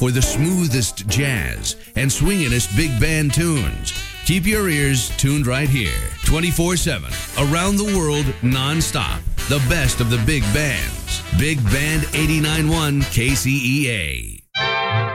for the smoothest jazz and swingingest big band tunes. Keep your ears tuned right here, 24/7, around the world, non-stop. The best of the big bands. Big Band 89.1 KCEA.